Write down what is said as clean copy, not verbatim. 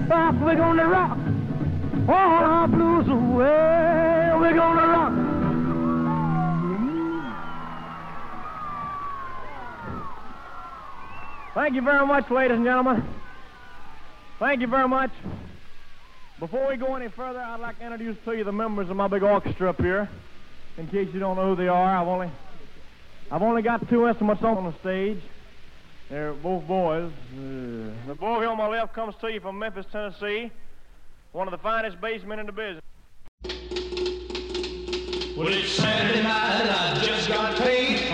We're gonna rock all our blues away. We're gonna rock. Thank you very much, ladies and gentlemen. Thank you very much. Before we go any further, I'd like to introduce to you the members of my big orchestra up here. In case you don't know who they are, I've only got two instruments on the stage. They're both boys. The boy here on my left comes to you from Memphis, Tennessee, one of the finest bassmen in the business. Well, it's Saturday night, I just got paid.